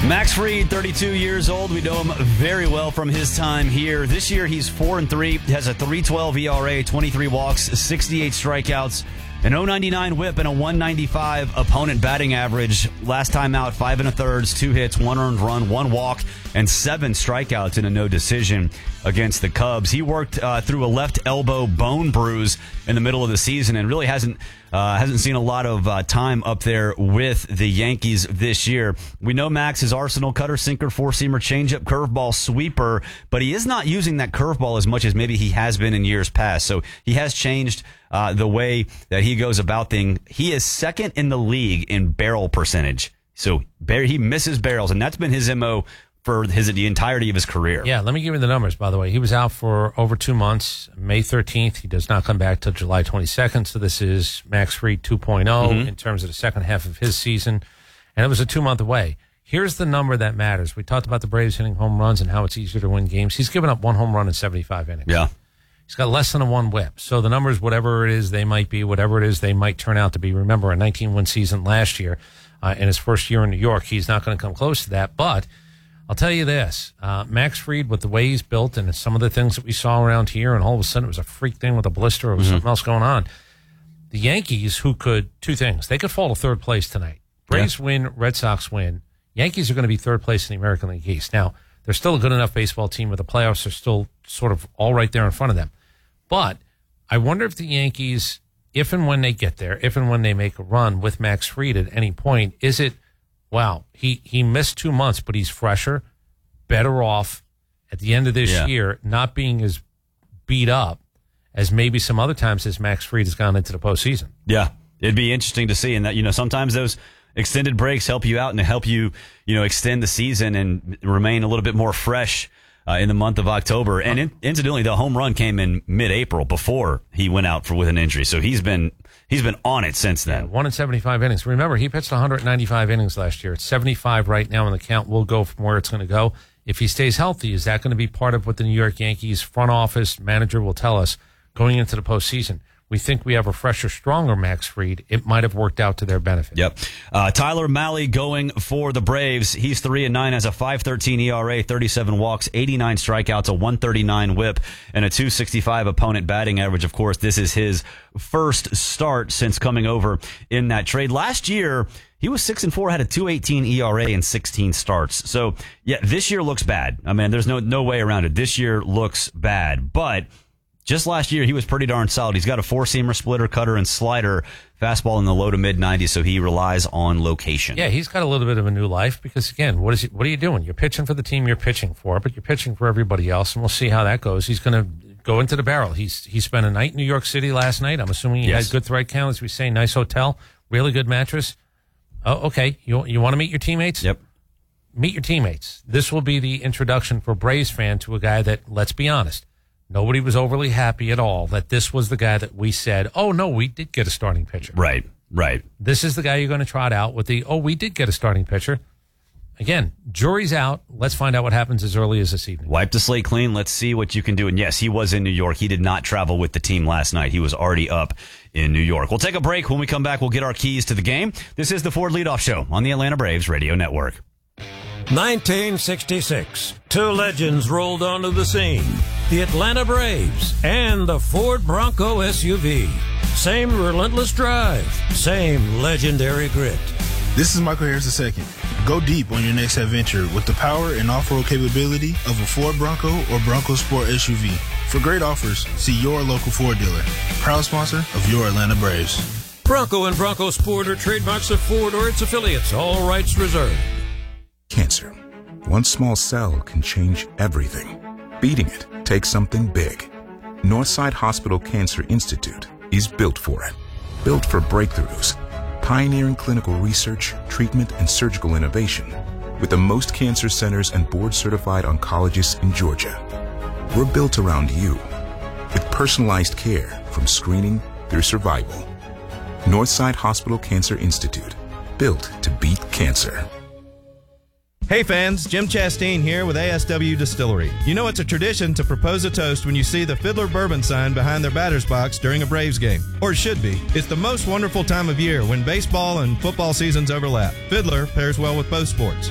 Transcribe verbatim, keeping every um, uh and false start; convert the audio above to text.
Max Fried, thirty-two years old. We know him very well from his time here. This year, he's four and three. Has a three twelve E R A, twenty-three walks, sixty-eight strikeouts, an oh ninety-nine whip, and a one ninety-five opponent batting average. Last time out, five and a thirds, two hits, one earned run, one walk, and seven strikeouts in a no decision against the Cubs. He worked uh, through a left elbow bone bruise in the middle of the season and really hasn't uh, hasn't seen a lot of uh, time up there with the Yankees this year. We know Max is arsenal: cutter, sinker, four-seamer, changeup, curveball, sweeper, but he is not using that curveball as much as maybe he has been in years past. So he has changed uh, the way that he goes about things. He is second in the league in barrel percentage. So he misses barrels, and that's been his M O for his the entirety of his career. Yeah, let me give you the numbers, by the way. He was out for over two months, May thirteenth. He does not come back till July twenty-second, so this is Max Fried two point oh mm-hmm. in terms of the second half of his season, and it was a two-month away. Here's the number that matters. We talked about the Braves hitting home runs and how it's easier to win games. He's given up one home run in seventy-five innings. Yeah. He's got less than a one whip. So the numbers, whatever it is they might be, whatever it is they might turn out to be. Remember, a nineteen-win season last year uh, in his first year in New York. He's not going to come close to that, but I'll tell you this, uh, Max Fried, with the way he's built and some of the things that we saw around here, and all of a sudden it was a freak thing with a blister or mm-hmm. something else going on. The Yankees, who could, two things, they could fall to third place tonight. Braves yeah. win, Red Sox win. Yankees are going to be third place in the American League East. Now, they're still a good enough baseball team where the playoffs are still sort of all right there in front of them. But I wonder if the Yankees, if and when they get there, if and when they make a run with Max Fried at any point, is it, wow, he, he missed two months, but he's fresher, better off at the end of this yeah. year, not being as beat up as maybe some other times as Max Fried has gone into the postseason. Yeah, it'd be interesting to see. And that, you know, sometimes those extended breaks help you out and help you, you know, extend the season and remain a little bit more fresh uh, in the month of October. And in, incidentally, the home run came in mid-April before he went out for with an injury. So he's been he's been on it since then. Yeah, one in seventy-five innings. Remember, he pitched one hundred ninety-five innings last year. It's seventy-five right now, and the count will go from where it's going to go. If he stays healthy, is that going to be part of what the New York Yankees front office manager will tell us going into the postseason? We think we have a fresher, stronger Max Fried. It might have worked out to their benefit. Yep. Uh, Tyler Mahle going for the Braves. He's three and nine, has a five thirteen E R A, thirty-seven walks, eighty-nine strikeouts, a one thirty-nine whip, and a two sixty-five opponent batting average. Of course, this is his first start since coming over in that trade. Last year, he was six and four, had a two eighteen E R A and sixteen starts. So, yeah, this year looks bad. I mean, there's no no way around it. This year looks bad, but just last year, he was pretty darn solid. He's got a four-seamer, splitter, cutter, and slider, fastball in the low to mid nineties, so he relies on location. Yeah, he's got a little bit of a new life because, again, what is he, what are you doing? You're pitching for the team you're pitching for, but you're pitching for everybody else, and we'll see how that goes. He's going to go into the barrel. He's he spent a night in New York City last night. I'm assuming he yes. had good thread count, as we say, nice hotel, really good mattress. Oh, okay. You you want to meet your teammates? Yep. Meet your teammates. This will be the introduction for Braves fan to a guy that, let's be honest, nobody was overly happy at all that this was the guy that we said, oh, no, we did get a starting pitcher. Right, right. This is the guy you're going to trot out with the, oh, we did get a starting pitcher. Again, jury's out. Let's find out what happens as early as this evening. Wipe the slate clean. Let's see what you can do. And yes, he was in New York. He did not travel with the team last night. He was already up in New York. We'll take a break. When we come back, we'll get our keys to the game. This is the Ford Leadoff Show on the Atlanta Braves Radio Network. nineteen sixty-six. Two legends rolled onto the scene. The Atlanta Braves and the Ford Bronco S U V. Same relentless drive. Same legendary grit. This is Michael Harris the second. Go deep on your next adventure with the power and off-road capability of a Ford Bronco or Bronco Sport S U V. For great offers, see your local Ford dealer. Proud sponsor of your Atlanta Braves. Bronco and Bronco Sport are trademarks of Ford or its affiliates. All rights reserved. Cancer. One small cell can change everything. Beating it takes something big. Northside Hospital Cancer Institute is built for it. Built for breakthroughs. Pioneering clinical research, treatment, and surgical innovation with the most cancer centers and board-certified oncologists in Georgia. We're built around you with personalized care from screening through survival. Northside Hospital Cancer Institute, built to beat cancer. Hey fans, Jim Chastain here with A S W Distillery. You know it's a tradition to propose a toast when you see the Fiddler Bourbon sign behind their batter's box during a Braves game. Or it should be. It's the most wonderful time of year when baseball and football seasons overlap. Fiddler pairs well with both sports.